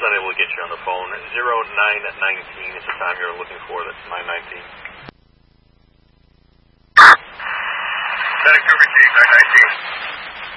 unable to get you on the phone. 0919 is the time you're looking for. That's 919. Medic 2 received, 919.